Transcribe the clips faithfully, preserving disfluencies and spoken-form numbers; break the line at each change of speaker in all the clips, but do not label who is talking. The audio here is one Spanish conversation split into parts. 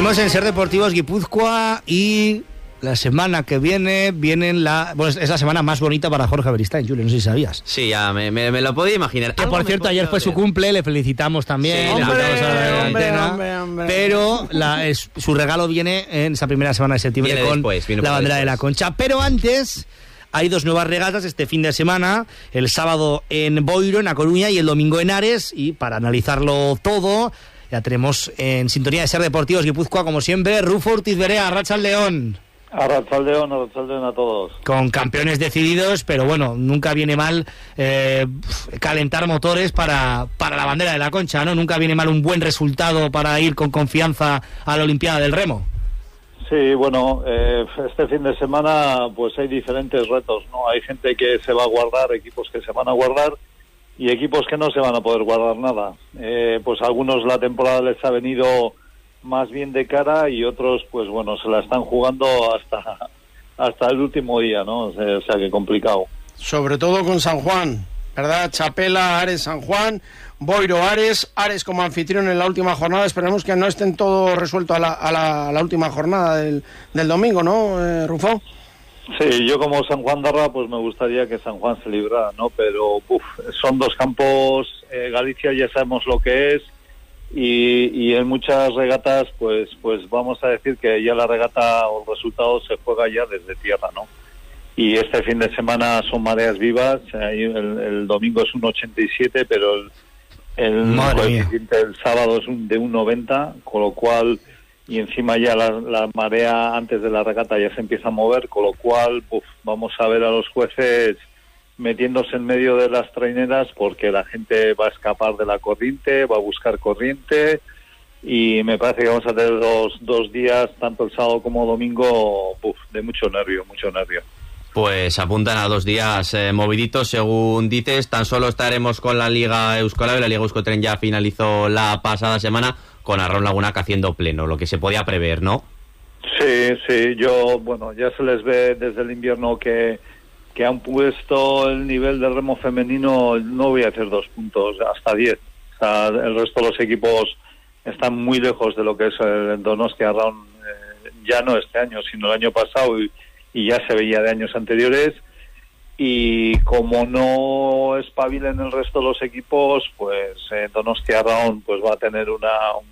Seguimos en Ser Deportivos Guipúzcoa y la semana que viene vienen la bueno, es la semana más bonita para Jorge Beristain, Julio, no sé si sabías.
Sí, ya me, me, me lo podía imaginar.
Que por cierto ayer fue su cumple, le felicitamos también, sí, le
hombre,
felicitamos a la
hombre,
antena,
hombre, hombre.
Pero la, es, su regalo viene en esa primera semana de septiembre
viene
con
después,
la bandera
después.
de la Concha. Pero antes hay dos nuevas regatas este fin de semana, el sábado en Boiro, en A Coruña, y el domingo en Ares, y para analizarlo todo ya tenemos en sintonía de Ser Deportivos Guipúzcoa, como siempre, Rufo Ortiz Berea, Arratsaldeon.
Arratsaldeon, Arratsaldeon a todos.
Con campeones decididos, pero bueno, nunca viene mal eh, calentar motores para, para la bandera de la Concha, ¿no? Nunca viene mal un buen resultado para ir con confianza a la Olimpiada del Remo.
Sí, bueno, eh, este fin de semana pues hay diferentes retos, ¿no? Hay gente que se va a guardar, equipos que se van a guardar y equipos que no se van a poder guardar nada. Eh, pues a algunos la temporada les ha venido más bien de cara y otros pues bueno, se la están jugando hasta hasta el último día, ¿no? O sea, o sea que complicado.
Sobre todo con San Juan, ¿verdad? Chapela, Ares, San Juan, Boiro, Ares, Ares como anfitrión en la última jornada. Esperemos que no estén todo resuelto a la, a la, a la última jornada del, del domingo, ¿no, eh, Rufo?
Sí, yo como San Juan Darra pues me gustaría que San Juan se librara, ¿no? Pero uf, son dos campos, eh, Galicia ya sabemos lo que es. Y, y en muchas regatas pues pues vamos a decir que ya la regata o el resultado se juega ya desde tierra, ¿no? Y este fin de semana son mareas vivas, el, el domingo es un ochenta y siete, pero el, el coeficiente del sábado es un, de un noventa, con lo cual, y encima ya la, la marea antes de la regata ya se empieza a mover, con lo cual uf, vamos a ver a los jueces metiéndose en medio de las traineras porque la gente va a escapar de la corriente, va a buscar corriente y me parece que vamos a tener dos, dos días, tanto el sábado como el domingo, uf, de mucho nervio, mucho nervio.
Pues apuntan a dos días eh, moviditos, según dices. Tan solo estaremos con la Liga Euskolabe. La Liga Euskotren ya finalizó la pasada semana con Arraun Lagunak haciendo pleno, lo que se podía prever, ¿no?
Sí, sí, yo, bueno, ya se les ve desde el invierno que que han puesto el nivel del remo femenino, no voy a hacer dos puntos, hasta diez. O sea, el resto de los equipos están muy lejos de lo que es el Donostia Arraun, eh, ya no este año, sino el año pasado, y, y ya se veía de años anteriores. Y como no espabilen el resto de los equipos, pues eh, Donostia Arraun pues va a tener una,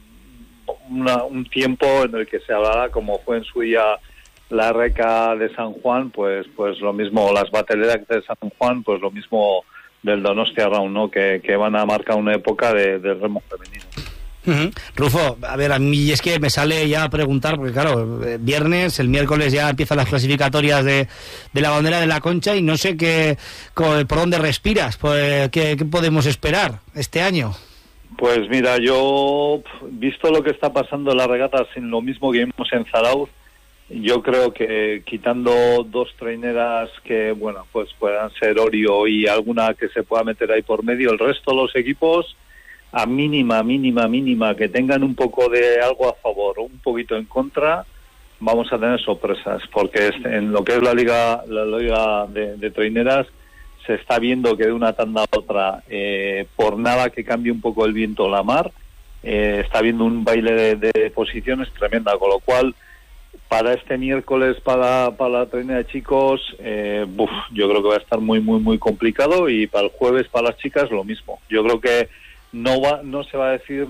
una un tiempo en el que se hablará, como fue en su día la Reca de San Juan, pues pues lo mismo, las bateleras de San Juan, pues lo mismo del Donostia Arraun, ¿no? Que, que van a marcar una época de, de remo femenino.
Uh-huh. Rufo, a ver, a mí es que me sale ya a preguntar, porque claro, viernes, el miércoles ya empiezan las clasificatorias de, de la bandera de la Concha y no sé qué, por dónde respiras, pues, ¿qué, qué podemos esperar este año?
Pues mira, yo, visto lo que está pasando en la regata, sin lo mismo que vimos en Zarauz, yo creo que quitando dos traineras que, bueno, pues puedan ser Orio y alguna que se pueda meter ahí por medio, el resto de los equipos, a mínima, mínima, mínima, que tengan un poco de algo a favor o un poquito en contra, vamos a tener sorpresas, porque en lo que es la liga la liga de, de traineras se está viendo que de una tanda a otra, eh, por nada que cambie un poco el viento o la mar, eh, está habiendo un baile de, de posiciones tremenda, con lo cual para este miércoles, para, para la trainera de chicos, eh, buf, yo creo que va a estar muy, muy, muy complicado, y para el jueves, para las chicas, lo mismo. Yo creo que no va, no se va a decidir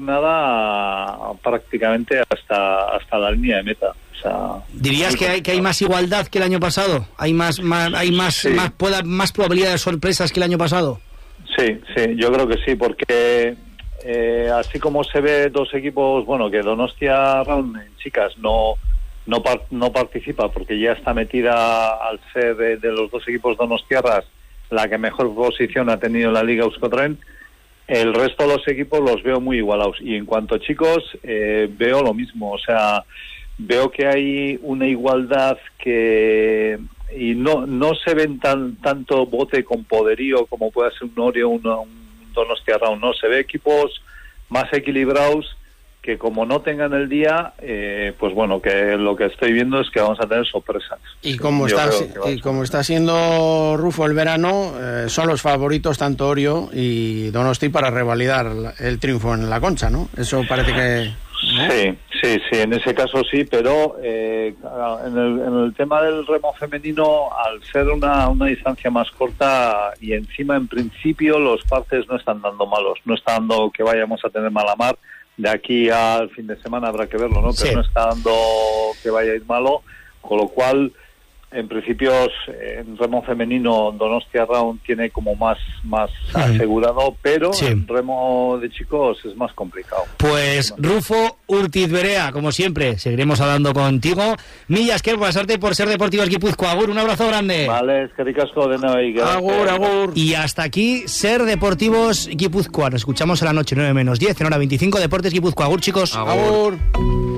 nada prácticamente hasta, hasta la línea de meta. O sea,
¿dirías que hay, que hay más igualdad que el año pasado? ¿Hay más, más, hay más,
sí.
más, pueda, más probabilidad de sorpresas que el año pasado?
Sí, sí, yo creo que sí, porque eh, así como se ve dos equipos, bueno, que Donostia Arraun en chicas no... No, par, no participa porque ya está metida, al ser de, de los dos equipos donostiarras, la que mejor posición ha tenido en la Liga Euskotren. El resto de los equipos los veo muy igualados, y en cuanto a chicos, eh, veo lo mismo. O sea, veo que hay una igualdad que y no no se ven tan tanto bote con poderío como puede ser un Orio o un, un Donostia Arraun, no, se ve equipos más equilibrados que como no tengan el día, eh, pues bueno, que lo que estoy viendo es que vamos a tener sorpresas.
Y como, está, y como está siendo Rufo el verano, eh, son los favoritos tanto Orio y Donosti para revalidar el triunfo en la Concha, ¿no? Eso parece que... ¿no?
Sí, Sí, sí, en ese caso sí, pero eh, en, el, en el tema del remo femenino, al ser una, una distancia más corta y encima en principio los partes no están dando malos, no está dando que vayamos a tener mala mar, de aquí al fin de semana habrá que verlo, ¿no? Pero
sí.
no está dando que vaya a ir malo, con lo cual en principio en remo femenino Donostia Round tiene como más, más
sí.
asegurado, pero
sí.
en remo de chicos es más complicado.
Pues Rufo Urtiz Berea, como siempre, seguiremos hablando contigo. Millas, que pasarte por Ser Deportivos Guipúzcoa. Agur, un abrazo grande.
Vale, es que ricasco de nuevo. Y
Agur, agur.
Y hasta aquí Ser Deportivos Guipúzcoa. Nos escuchamos a la noche, nueve menos diez, en hora veinticinco, Deportes Guipúzcoa. Agur, chicos.
Agur.